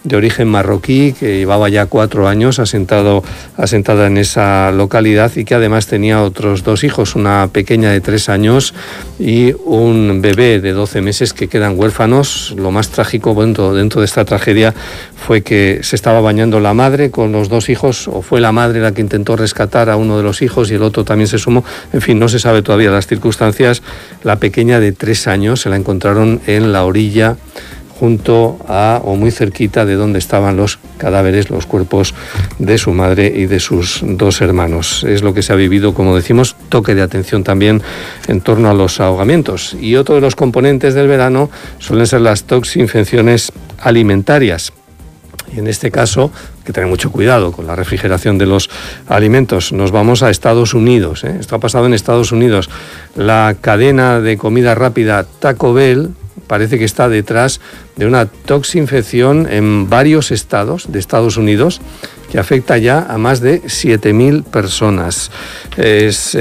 de origen marroquí, que llevaba ya 4 años asentada en esa localidad y que además tenía otros 2 hijos, una pequeña de 3 años y un bebé de 12 meses que quedan huérfanos. Lo más trágico dentro de esta tragedia fue que se estaba bañando la madre con los 2 hijos, o fue la madre la que intentó rescatar a uno de los hijos y el otro también se sumó. En fin, no se sabe todavía las circunstancias. La pequeña de 3 años se la encontraron en la orilla, junto a o muy cerquita de donde estaban los cadáveres, los cuerpos de su madre y de sus 2 hermanos. Es lo que se ha vivido, como decimos, toque de atención también en torno a los ahogamientos. Y otro de los componentes del verano suelen ser las toxinfecciones alimentarias. Y en este caso, hay que tener mucho cuidado con la refrigeración de los alimentos. Nos vamos a Estados Unidos. Esto ha pasado en Estados Unidos. La cadena de comida rápida Taco Bell parece que está detrás de una toxinfección en varios estados de Estados Unidos que afecta ya a más de 7.000 personas. Es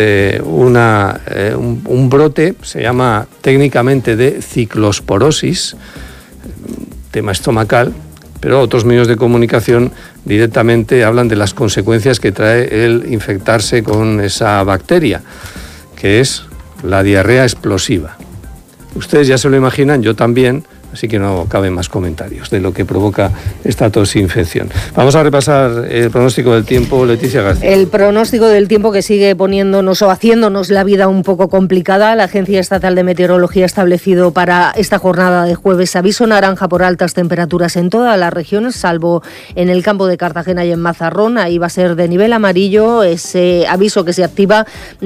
un brote, se llama técnicamente de ciclosporosis, tema estomacal, pero otros medios de comunicación directamente hablan de las consecuencias que trae el infectarse con esa bacteria, que es la diarrea explosiva. Ustedes ya se lo imaginan, yo también, así que no caben más comentarios de lo que provoca esta toxinfección. Vamos a repasar el pronóstico del tiempo, Leticia García. El pronóstico del tiempo que sigue poniéndonos o haciéndonos la vida un poco complicada. La Agencia Estatal de Meteorología ha establecido para esta jornada de jueves aviso naranja por altas temperaturas en todas las regiones, salvo en el campo de Cartagena y en Mazarrón. Ahí va a ser de nivel amarillo ese aviso que se activa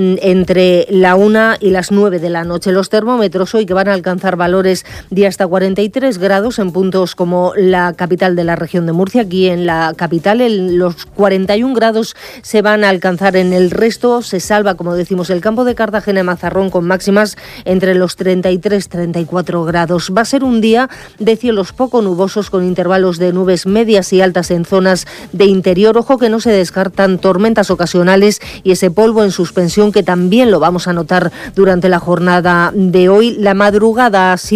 entre la 1 y las 9 de la noche. Los termómetros hoy que van a alcanzar valores de hasta 43 grados en puntos como la capital de la región de Murcia. Aquí en la capital los 41 grados se van a alcanzar en el resto. Se salva, como decimos, el campo de Cartagena y Mazarrón con máximas entre los 33 y 34 grados. Va a ser un día de cielos poco nubosos con intervalos de nubes medias y altas en zonas de interior. Ojo que no se descartan tormentas ocasionales y ese polvo en suspensión que también lo vamos a notar durante la jornada de hoy. La madrugada ha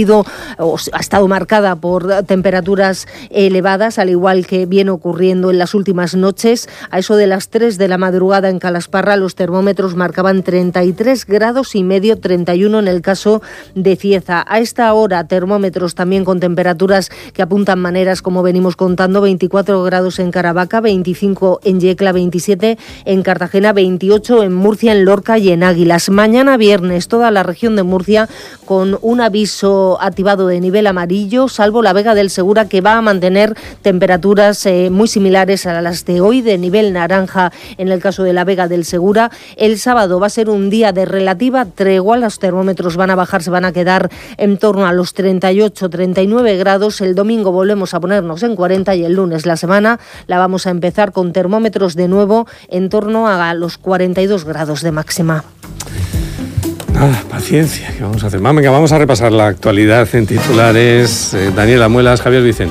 estado marcada por temperaturas elevadas, al igual que viene ocurriendo en las últimas noches. A eso de las 3 de la madrugada en Calasparra los termómetros marcaban 33 grados y medio, 31 en el caso de Cieza. A esta hora termómetros también con temperaturas que apuntan maneras, como venimos contando: 24 grados en Caravaca, 25 en Yecla, 27 en Cartagena, 28 en Murcia, en Lorca y en Águilas. Mañana viernes toda la región de Murcia con un aviso activado de nivel amarillo, salvo la Vega del Segura, que va a mantener temperaturas muy similares a las de hoy, de nivel naranja en el caso de la Vega del Segura. El sábado va a ser un día de relativa tregua, los termómetros van a bajar, se van a quedar en torno a los 38, 39 grados. El domingo volvemos a ponernos en 40 y el lunes la semana la vamos a empezar con termómetros de nuevo en torno a los 42 grados de máxima. Paciencia, ¿qué vamos a hacer? Vamos a repasar la actualidad en titulares. Daniela Muelas, Javier Vicente.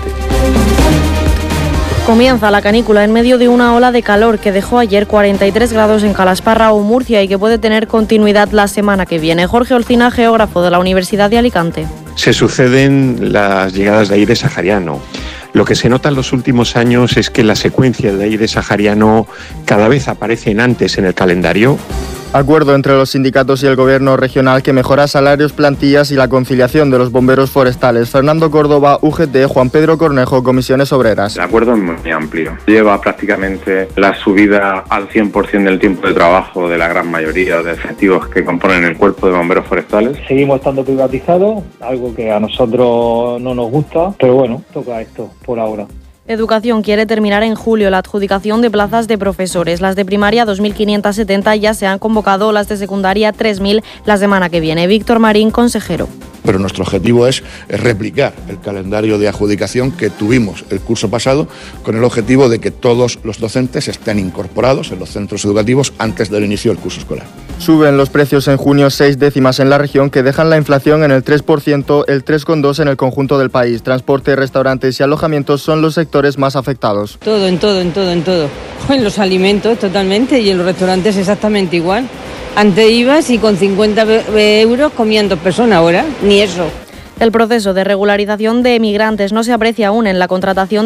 Comienza la canícula en medio de una ola de calor que dejó ayer 43 grados en Calasparra o Murcia y que puede tener continuidad la semana que viene. Jorge Olcina, geógrafo de la Universidad de Alicante. Se suceden las llegadas de aire sahariano. Lo que se nota en los últimos años es que la secuencia de aire sahariano cada vez aparecen antes en el calendario. Acuerdo entre los sindicatos y el gobierno regional que mejora salarios, plantillas y la conciliación de los bomberos forestales. Fernando Córdoba, UGT, Juan Pedro Cornejo, Comisiones Obreras. El acuerdo es muy amplio. Lleva prácticamente la subida al 100% del tiempo de trabajo de la gran mayoría de efectivos que componen el cuerpo de bomberos forestales. Seguimos estando privatizados, algo que a nosotros no nos gusta, pero bueno, toca esto por ahora. Educación quiere terminar en julio la adjudicación de plazas de profesores. Las de primaria 2.570 ya se han convocado, las de secundaria 3.000 la semana que viene. Víctor Marín, consejero. Pero nuestro objetivo es replicar el calendario de adjudicación que tuvimos el curso pasado, con el objetivo de que todos los docentes estén incorporados en los centros educativos antes del inicio del curso escolar. Suben los precios en junio 6 décimas en la región, que dejan la inflación en el 3%, el 3,2% en el conjunto del país. Transporte, restaurantes y alojamientos son los sectores más afectados. Todo. En los alimentos totalmente y en los restaurantes exactamente igual. Antes ibas y con 50 euros comían 2 personas, ahora ni eso. El proceso de regularización de emigrantes no se aprecia aún en la contratación